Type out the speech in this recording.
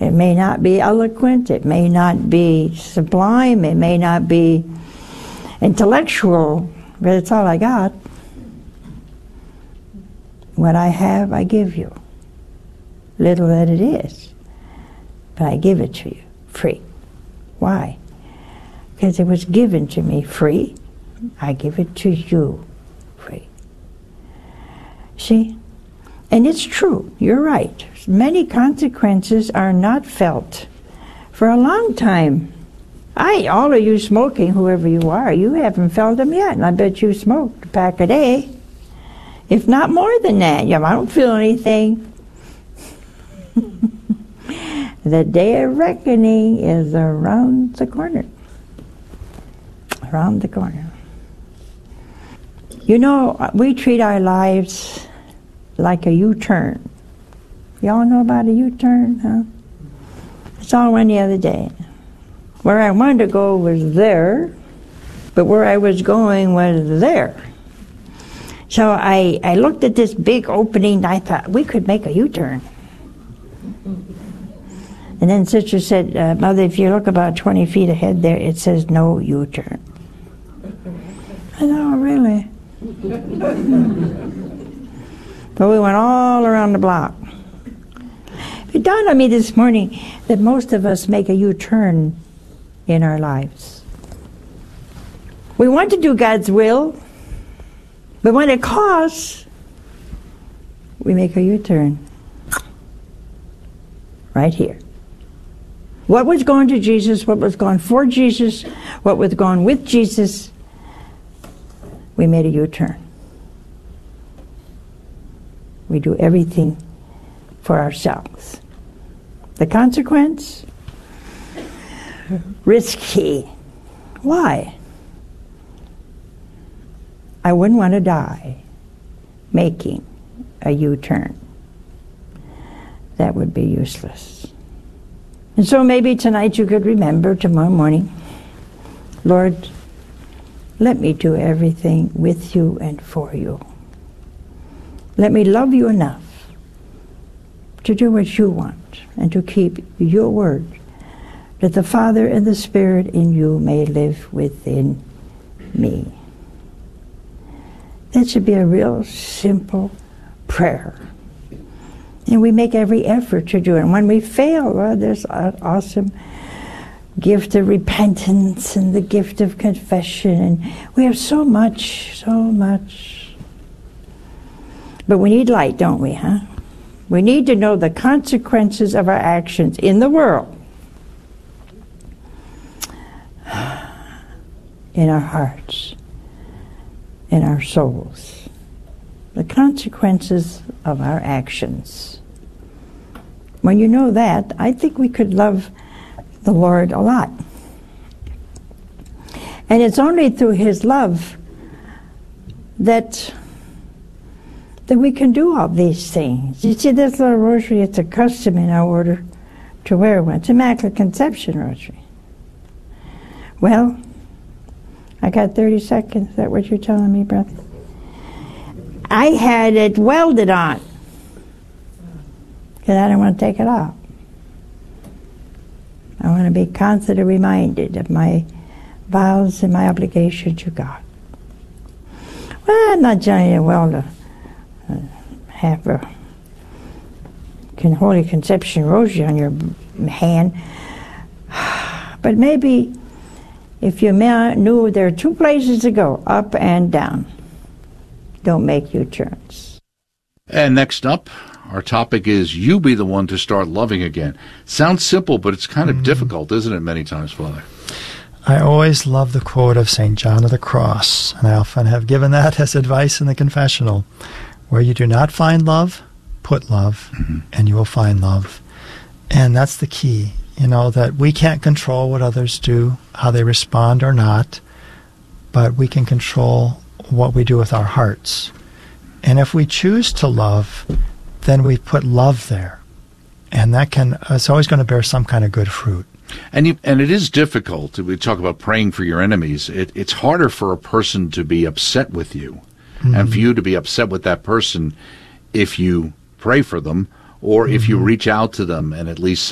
It may not be eloquent, it may not be sublime, it may not be intellectual, but it's all I got. What I have, I give you. Little that it is, but I give it to you, free. Why? Because it was given to me free. I give it to you free. See? And it's true, you're right. Many consequences are not felt for a long time. All of you smoking, whoever you are, you haven't felt them yet, and I bet you smoked a pack a day. If not more than that. I don't feel anything. The day of reckoning is around the corner. Around the corner. You know, we treat our lives like a U-turn. Y'all know about a U-turn, huh? I saw one the other day. Where I wanted to go was there, but where I was going was there. So I looked at this big opening, and I thought, we could make a U-turn. And then Sister said, Mother, if you look about 20 feet ahead there, it says no U-turn. I said, oh, really? But we went all around the block. It dawned on me this morning that most of us make a U-turn in our lives. We want to do God's will, but when it costs, we make a U-turn. Right here. What was going to Jesus, what was going for Jesus, what was going with Jesus, we made a U-turn. We do everything for ourselves. The consequence? Risky. Why? I wouldn't want to die making a U-turn. That would be useless. And so maybe tonight you could remember tomorrow morning, Lord, let me do everything with you and for you. Let me love you enough to do what you want and to keep your word, that the Father and the Spirit in you may live within me. That should be a real simple prayer. And we make every effort to do it. And when we fail, well, there's an awesome gift of repentance and the gift of confession. And we have so much, so much. But we need light, don't we, huh? We need to know the consequences of our actions in the world, in our hearts, in our souls. The consequences of our actions. When you know that, I think we could love the Lord a lot. And it's only through His love that we can do all these things. You see, this little rosary, it's a custom in our order to wear one. It's Immaculate Conception rosary. Well, I got 30 seconds. Is that what you're telling me, brother? I had it welded on because I didn't want to take it off. I want to be constantly reminded of my vows and my obligation to God. Well, I'm not telling you well to have a Holy Conception rosary on your hand, but maybe if you knew there are two places to go, up and down. Don't make U-turns. And next up, our topic is You Be the One to Start Loving Again. Sounds simple, but it's kind of difficult, isn't it, many times, Father? I always love the quote of St. John of the Cross, and I often have given that as advice in the confessional. Where you do not find love, put love, and you will find love. And that's the key, that we can't control what others do, how they respond or not, but we can control what we do with our hearts. And if we choose to love, then we put love there. And it's always going to bear some kind of good fruit. And it is difficult. We talk about praying for your enemies. It's harder for a person to be upset with you, and for you to be upset with that person if you pray for them, or if you reach out to them and at least